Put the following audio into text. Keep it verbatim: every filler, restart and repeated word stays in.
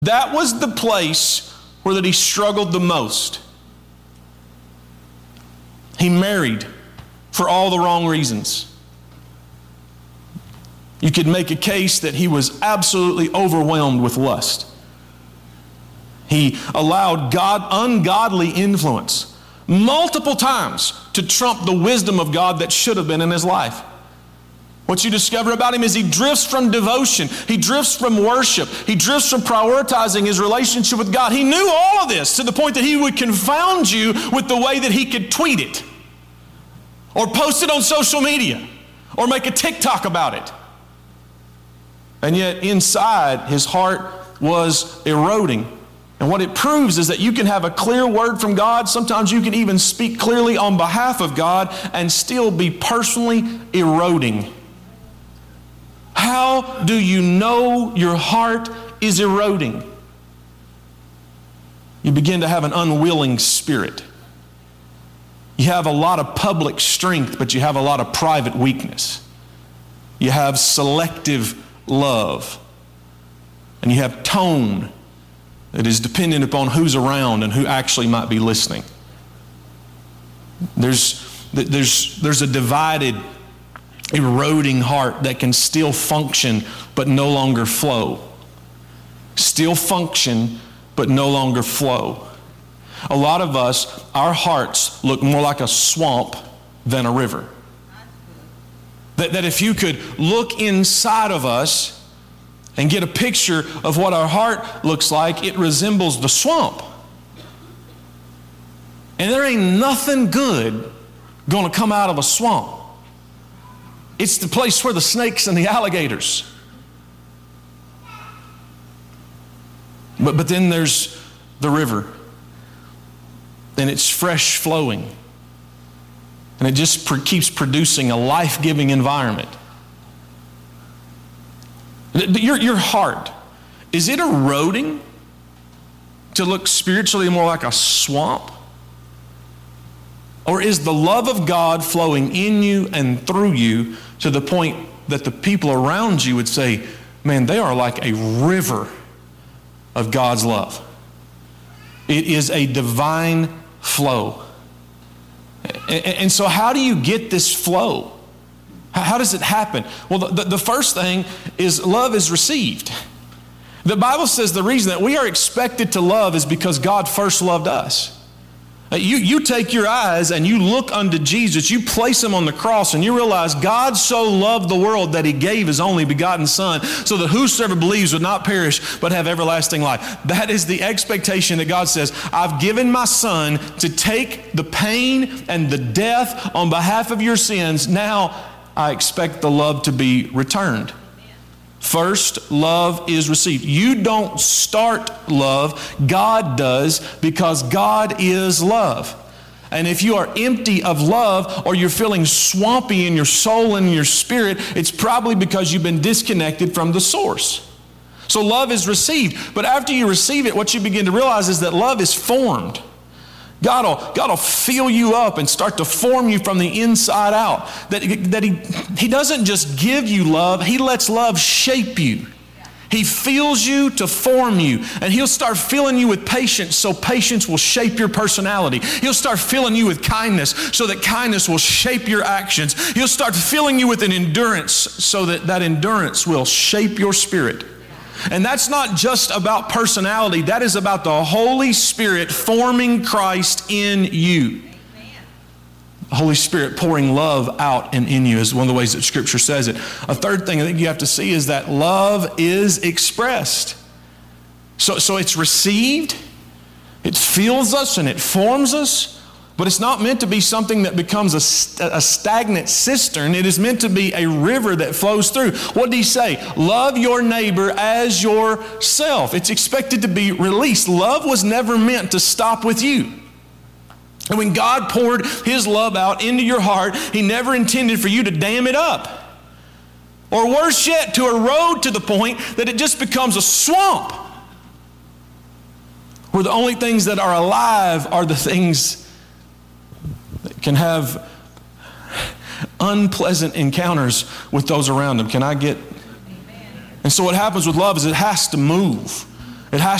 That was the place where that he struggled the most. He married for all the wrong reasons. You could make a case that he was absolutely overwhelmed with lust. He allowed God ungodly influence multiple times to trump the wisdom of God that should have been in his life. What you discover about him is he drifts from devotion. He drifts from worship. He drifts from prioritizing his relationship with God. He knew all of this to the point that he would confound you with the way that he could tweet it or post it on social media or make a TikTok about it. And yet inside, his heart was eroding. And what it proves is that you can have a clear word from God. Sometimes you can even speak clearly on behalf of God and still be personally eroding. How do you know your heart is eroding? You begin to have an unwilling spirit. You have a lot of public strength, but you have a lot of private weakness. You have selective love. And you have tone that is dependent upon who's around and who actually might be listening. There's, there's, there's a divided, eroding heart that can still function but no longer flow. Still function but no longer flow. A lot of us, our hearts look more like a swamp than a river. That, that if you could look inside of us and get a picture of what our heart looks like, it resembles the swamp. And there ain't nothing good going to come out of a swamp. It's the place where the snakes and the alligators. But, but then there's the river. And it's fresh flowing. And it just pr- keeps producing a life-giving environment. Your, your heart, is it eroding to look spiritually more like a swamp? Or is the love of God flowing in you and through you to the point that the people around you would say, man, they are like a river of God's love. It is a divine flow. And so how do you get this flow? How does it happen? Well, the, the first thing is love is received. The Bible says the reason that we are expected to love is because God first loved us. You, you take your eyes and you look unto Jesus, you place him on the cross and you realize God so loved the world that he gave his only begotten son so that whosoever believes would not perish but have everlasting life. That is the expectation that God says, I've given my son to take the pain and the death on behalf of your sins. Now I expect the love to be returned. First, love is received. You don't start love, God does, because God is love. And if you are empty of love or you're feeling swampy in your soul and in your spirit, it's probably because you've been disconnected from the source. So love is received. But after you receive it, what you begin to realize is that love is formed. God will, God will fill you up and start to form you from the inside out. That, that he, he doesn't just give you love, he lets love shape you. He fills you to form you. And he'll start filling you with patience so patience will shape your personality. He'll start filling you with kindness so that kindness will shape your actions. He'll start filling you with an endurance so that that endurance will shape your spirit. And that's not just about personality. That is about the Holy Spirit forming Christ in you. The Holy Spirit pouring love out and in you is one of the ways that Scripture says it. A third thing I think you have to see is that love is expressed. So, so it's received, it fills us and it forms us, but it's not meant to be something that becomes a, st- a stagnant cistern. It is meant to be a river that flows through. What did he say? Love your neighbor as yourself. It's expected to be released. Love was never meant to stop with you. And when God poured his love out into your heart, he never intended for you to dam it up. Or worse yet, to erode to the point that it just becomes a swamp, where the only things that are alive are the things that can have unpleasant encounters with those around them. Can I get? And so what happens with love is it has to move. It has